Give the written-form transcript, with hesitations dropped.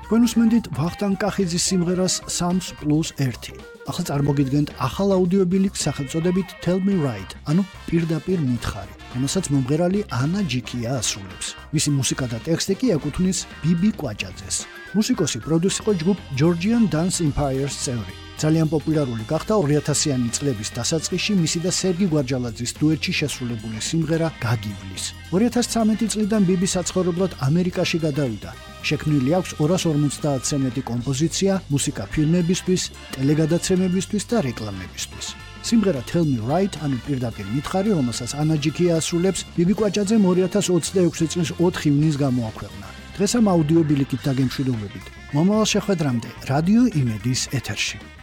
თქვენ უსმენთ ვახტანგ კახიძის სიმღერას 3+1. ახლა წარმოგიდგენთ ახალ აუდიობილიკს სახელწოდებით Tell Me Right, ანუ პირდაპირ მითხარი, რომელსაც მომღერალი ანა ჯიქია ასრულებს. მისი მუსიკა და ტექსტი კი ეკუთვნის ბიბი კვაჭაძეს. მუსიკოსი პროდიუსერი იყო ჯგუფ Georgian Dance Empire-ს წევრი. ძალიან პოპულარული გახდა 2000-იანი წლების დასაწყისში მისი და სერგი გვარჯალაძის დუეტში შესრულებული სიმღერა გაგივლის. 2013 წლიდან ბიბი საცხოვრებლად ამერიკაში გადავიდა. შექმნილი აქვს 250-ზე მეტი კომპოზიცია მუსიკა ფილმებისთვის, ტელეგადაცემებისთვის და რეკლამებისთვის. სიმღერა Tell Me Right, ანუ პირდაპირ მითხარი, რომელსაც ანა ჯიქია ასრულებს, ბიბი კვაჭაძემ 2026 წლის 4 ივნისს გამოაქვეყნა. დღეს ამ აუდიობილიკით დაგემშვიდობებით. მომავალ შეხვედრამდე რადიო იმედის ეთერში.